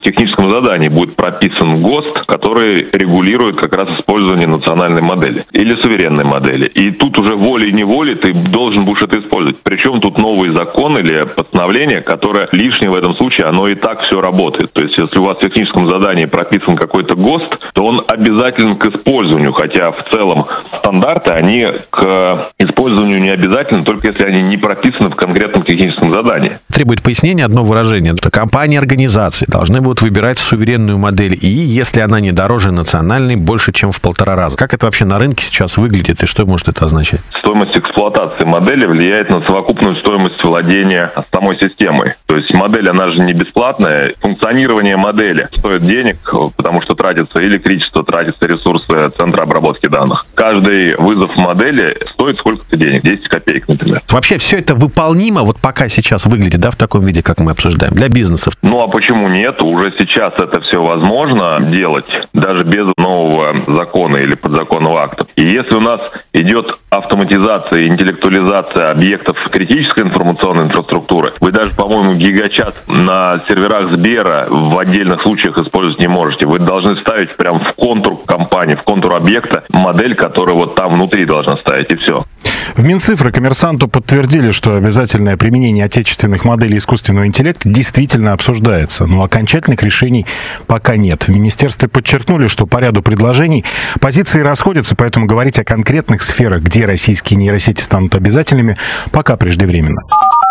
техническом задании будет прописан ГОСТ, который регулирует как раз использование национальной модели или суверенной модели. И тут уже волей-неволей ты должен будешь это использовать. Причем тут новый закон или постановление, которое лишнее в этом случае, оно и так все работает. То есть если у вас в техническом задании прописан какой-то ГОСТ, то он обязателен к использованию, хотя в целом стандарты, они к использованию не обязательны, только если они не прописаны в конкретном техническом задании. Требует пояснения одно выражение, что компании, организации должны будут выбирать суверенную модель, и если она не дороже национальной, больше, чем в 1,5 раза. Как это вообще на рынке сейчас выглядит, и что может это означать? Стоимость эксплуатации модели влияет на совокупную стоимость владения самой системой. То есть модель, она же не бесплатная. Функционирование модели стоит денег, потому что тратится электричество, тратятся ресурсы центра обработки данных. Каждый вызов модели стоит сколько-то денег, 10 копеек, например. Вообще все это выполнимо, вот пока сейчас выглядит, да, в таком виде, как мы обсуждаем, для бизнесов? Ну а почему нет? Уже сейчас это все возможно делать, даже без нового закона или подзаконного акта. И если у нас идет автоматизация и интеллектуализация объектов критической информационной инфраструктуры, вы даже, по-моему, гигачас на серверах Сбера в отдельных случаях использовать не можете. Вы должны ставить прям в контур компании, в контур объекта модель, которая вот там внутри должна стоять, и все. В Минцифры «Коммерсанту» подтвердили, что обязательное применение отечественных моделей искусственного интеллекта действительно обсуждается, но окончательных решений пока нет. В министерстве подчеркнули, что по ряду предложений позиции расходятся, поэтому говорить о конкретных сферах, где российские нейросети станут обязательными, пока преждевременно.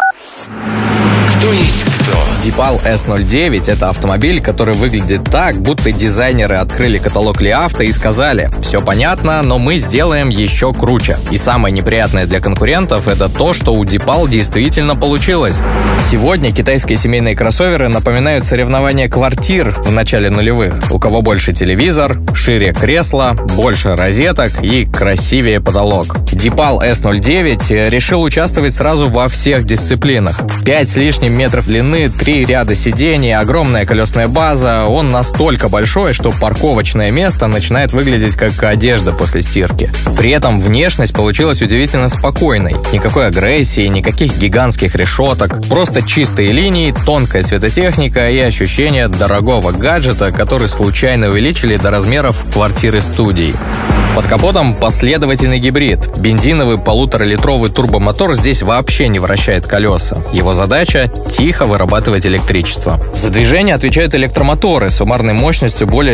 Кто есть кто? DePaul S09 — это автомобиль, который выглядит так, будто дизайнеры открыли каталог Ли Авто и сказали: все понятно, но мы сделаем еще круче. И самое неприятное для конкурентов — это то, что у DePaul действительно получилось. Сегодня китайские семейные кроссоверы напоминают соревнования квартир в начале нулевых. У кого больше телевизор, шире кресло, больше розеток и красивее потолок. DePaul S09 решил участвовать сразу во всех дисциплинах. 5 с лишним метров длины, 3 ряда сидений, огромная колесная база. Он настолько большой, что парковочное место начинает выглядеть как одежда после стирки. При этом внешность получилась удивительно спокойной. Никакой агрессии, никаких гигантских решеток. Просто чистые линии, тонкая светотехника и ощущение дорогого гаджета, который случайно увеличили до размеров квартиры-студии. Под капотом последовательный гибрид. Бензиновый 1,5-литровый турбомотор здесь вообще не вращает колеса. Его задача — тихо вырабатывать электричество. За движение отвечают электромоторы с суммарной мощностью более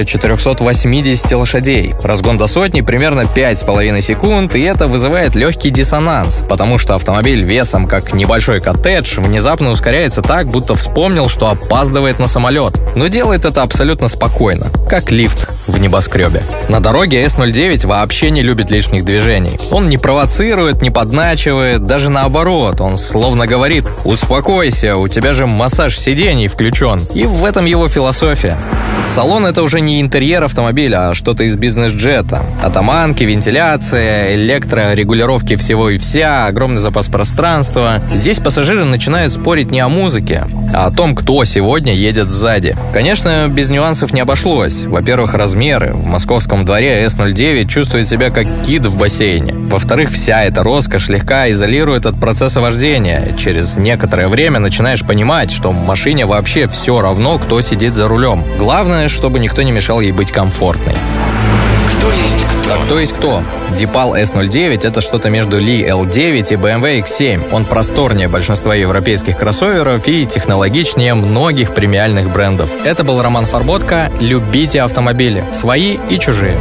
480 лошадей. Разгон до сотни примерно 5,5 секунд, и это вызывает легкий диссонанс, потому что автомобиль весом как небольшой коттедж внезапно ускоряется так, будто вспомнил, что опаздывает на самолет. Но делает это абсолютно спокойно, как лифт в небоскребе. На дороге S09 вообще не любит лишних движений. Он не провоцирует, не подначивает, даже наоборот. Он словно говорит: успокойся, у тебя же массаж сидений включен. И в этом его философия. Салон — это уже не интерьер автомобиля, а что-то из бизнес-джета. Атаманки, вентиляция, электрорегулировки всего и вся, огромный запас пространства. Здесь пассажиры начинают спорить не о музыке, а о том, кто сегодня едет сзади. Конечно, без нюансов не обошлось. Во-первых, размеры. В московском дворе S09 чувствует себя как кит в бассейне. Во-вторых, вся эта роскошь слегка изолирует от процесса вождения. Через некоторое время начинаешь понимать, что машине вообще все равно, кто сидит за рулем. Главное, чтобы никто не мешал ей быть комфортной. Кто есть кто? А кто есть кто? DePaul S09 — это что-то между Li L9 и BMW X7. Он просторнее большинства европейских кроссоверов и технологичнее многих премиальных брендов. Это был Роман Фарботко. Любите автомобили. Свои и чужие.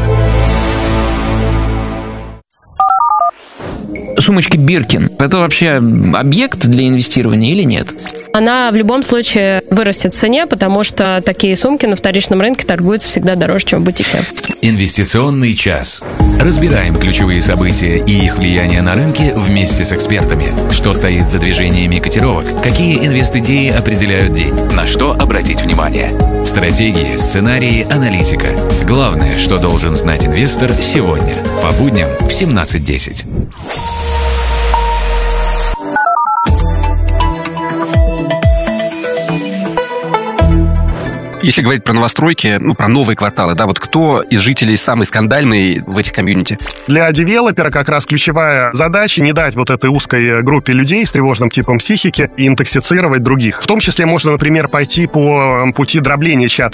Сумочка Биркин – это вообще объект для инвестирования или нет? Она в любом случае вырастет в цене, потому что такие сумки на вторичном рынке торгуются всегда дороже, чем в бутике. Инвестиционный час. Разбираем ключевые события и их влияние на рынке вместе с экспертами. Что стоит за движениями котировок? Какие инвест-идеи определяют день? На что обратить внимание? Стратегии, сценарии, аналитика. Главное, что должен знать инвестор сегодня. По будням в 17:10. Если говорить про новостройки, про новые кварталы, да, вот кто из жителей самый скандальный в этих комьюнити? Для девелопера как раз ключевая задача не дать вот этой узкой группе людей с тревожным типом психики интоксицировать других. В том числе можно, например, пойти по пути дробления чата